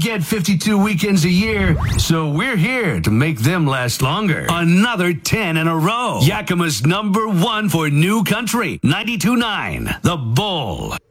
get 52 weekends a year, so we're here to make them last longer. Another 10 in a row. Yakima's #1 for new country, 92.9, The Bull.